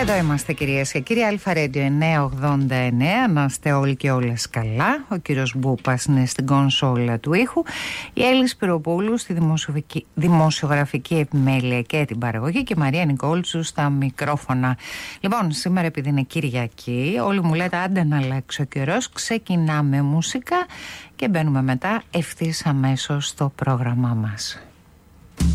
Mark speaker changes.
Speaker 1: Εδώ είμαστε κυρίες και κύριοι, Αλφα Radio 989, να είστε όλοι και όλες καλά. Ο κύριος Μπούπας είναι στην κονσόλα του ήχου, η Έλλη Σπυροπούλου στη δημοσιογραφική επιμέλεια και την παραγωγή και η Μαρία Νικόλτσου στα μικρόφωνα. Λοιπόν, σήμερα επειδή είναι Κυριακή, όλοι μου λέτε άντε να αλλάξει ο καιρός, ξεκινάμε μουσικά και μπαίνουμε μετά ευθύς αμέσως στο πρόγραμμά μας.